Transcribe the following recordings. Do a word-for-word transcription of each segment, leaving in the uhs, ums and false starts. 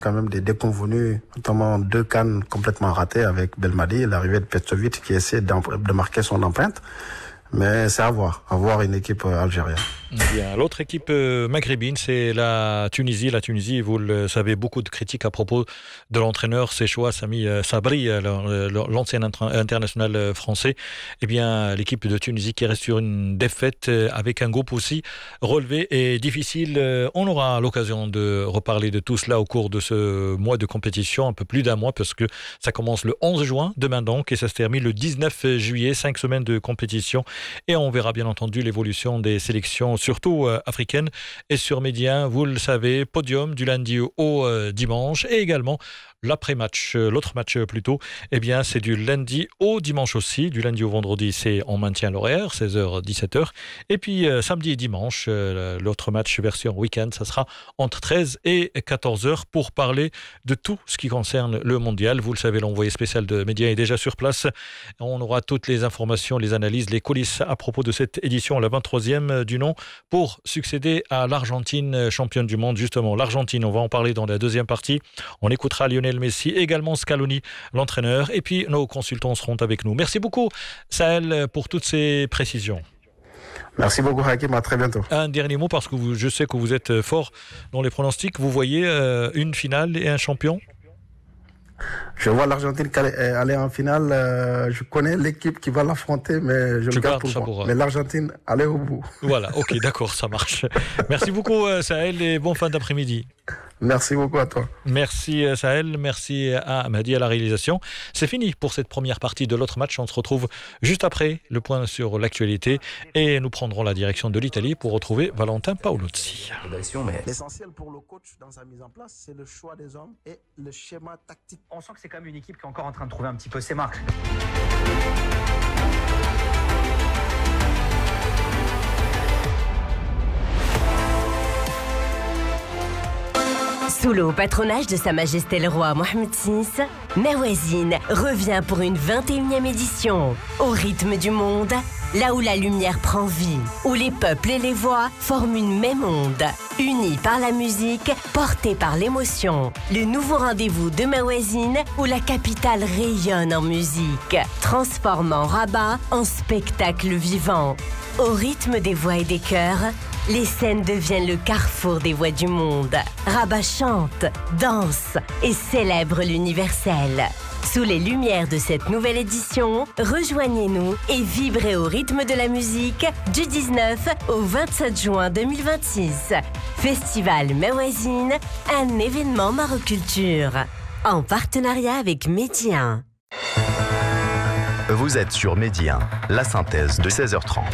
Quand même des déconvenus, notamment deux cannes complètement ratées avec Belmadi, l'arrivée de Petkovic qui essaie de marquer son empreinte. Mais c'est à voir, à voir une équipe algérienne. Bien. L'autre équipe maghrébine, c'est la Tunisie. La Tunisie, vous le savez, beaucoup de critiques à propos de l'entraîneur Séchoua Sami Sabri, l'ancien international français. Eh bien, l'équipe de Tunisie qui reste sur une défaite avec un groupe aussi relevé et difficile. On aura l'occasion de reparler de tout cela au cours de ce mois de compétition, un peu plus d'un mois, parce que ça commence le onze juin, demain donc, et ça se termine le dix-neuf juillet, cinq semaines de compétition. Et on verra bien entendu l'évolution des sélections, surtout euh, africaines. Et sur Média, vous le savez, podium du lundi au euh, dimanche. Et également l'après-match, euh, l'autre match euh, plutôt, eh bien, c'est du lundi au dimanche aussi. Du lundi au vendredi, c'est on maintient l'horaire, seize heures, dix-sept heures. Et puis euh, samedi et dimanche, euh, l'autre match version week-end, ça sera entre treize et quatorze heures pour parler de tout ce qui concerne le mondial. Vous le savez, l'envoyé spécial de Média est déjà sur place. On aura toutes les informations, les analyses, les coulisses à propos de cette édition, la vingt-troisième du nom, pour succéder à l'Argentine championne du monde. Justement, l'Argentine, on va en parler dans la deuxième partie. On écoutera Lionel Messi, également Scaloni, l'entraîneur, et puis nos consultants seront avec nous. Merci beaucoup, Sahel, pour toutes ces précisions. Merci beaucoup, Hakim. À très bientôt. Un dernier mot, parce que vous, je sais que vous êtes fort dans les pronostics. Vous voyez euh, une finale et un champion ? Je vois l'Argentine aller en finale. Euh, je connais l'équipe qui va l'affronter, mais je tu le garde pour moi. Pour... Mais l'Argentine, allez au bout. Voilà, ok, d'accord, ça marche. Merci beaucoup, Sahel, et bon fin d'après-midi. Merci beaucoup à toi. Merci Sahel, merci à Mahdi à la réalisation. C'est fini pour cette première partie de l'autre match. On se retrouve juste après le point sur l'actualité et nous prendrons la direction de l'Italie pour retrouver Valentin Paoluzzi. L'essentiel pour le coach dans sa mise en place, c'est le choix des hommes et le schéma tactique. On sent que c'est quand même une équipe qui est encore en train de trouver un petit peu ses marques. Sous le haut patronage de Sa Majesté le Roi Mohammed six, Mawazine revient pour une vingt et unième édition. Au rythme du monde, là où la lumière prend vie, où les peuples et les voix forment une même onde. Unis par la musique, portés par l'émotion. Le nouveau rendez-vous de Mawazine, où la capitale rayonne en musique, transformant Rabat en spectacle vivant. Au rythme des voix et des chœurs, les scènes deviennent le carrefour des voix du monde. Rabat chante, danse et célèbre l'universel. Sous les lumières de cette nouvelle édition, rejoignez-nous et vibrez au rythme de la musique du dix-neuf au vingt-sept juin deux mille vingt-six. Festival Mawazine, un événement Maroculture. En partenariat avec Média. Vous êtes sur Média, la synthèse de seize heures trente.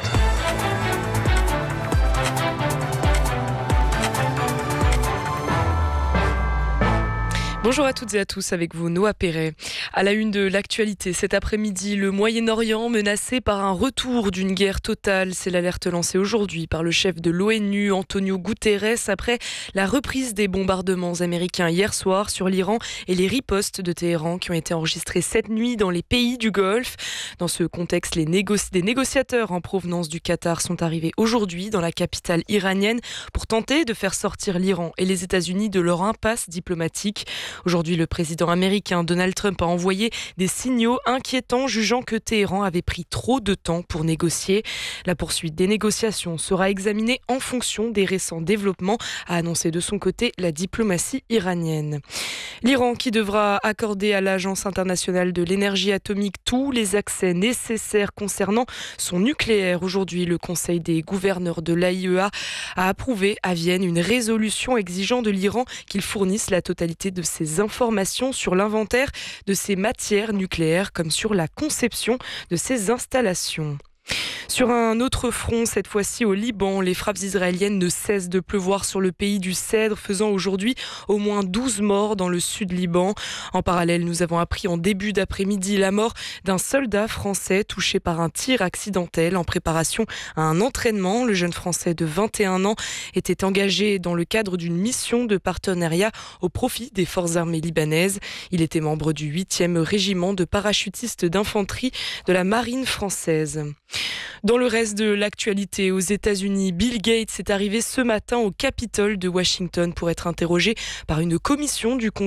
Bonjour à toutes et à tous, avec vous Noah Perret. À la une de l'actualité, cet après-midi, le Moyen-Orient menacé par un retour d'une guerre totale. C'est l'alerte lancée aujourd'hui par le chef de l'ONU, Antonio Guterres, après la reprise des bombardements américains hier soir sur l'Iran et les ripostes de Téhéran qui ont été enregistrés cette nuit dans les pays du Golfe. Dans ce contexte, les négoci- des négociateurs en provenance du Qatar sont arrivés aujourd'hui dans la capitale iranienne pour tenter de faire sortir l'Iran et les États-Unis de leur impasse diplomatique. Aujourd'hui, le président américain Donald Trump a envoyé des signaux inquiétants, jugeant que Téhéran avait pris trop de temps pour négocier. La poursuite des négociations sera examinée en fonction des récents développements, a annoncé de son côté la diplomatie iranienne. L'Iran qui devra accorder à l'Agence internationale de l'énergie atomique tous les accès nécessaires concernant son nucléaire. Aujourd'hui, le Conseil des gouverneurs de l'A I E A a approuvé à Vienne une résolution exigeant de l'Iran qu'il fournisse la totalité de ses informations sur l'inventaire de ses matières nucléaires comme sur la conception de ses installations. Sur un autre front, cette fois-ci au Liban, les frappes israéliennes ne cessent de pleuvoir sur le pays du Cèdre, faisant aujourd'hui au moins douze morts dans le sud Liban. En parallèle, nous avons appris en début d'après-midi la mort d'un soldat français touché par un tir accidentel en préparation à un entraînement. Le jeune Français de vingt et un ans était engagé dans le cadre d'une mission de partenariat au profit des forces armées libanaises. Il était membre du huitième régiment de parachutistes d'infanterie de la marine française. Dans le reste de l'actualité, aux États-Unis, Bill Gates est arrivé ce matin au Capitole de Washington pour être interrogé par une commission du Congrès.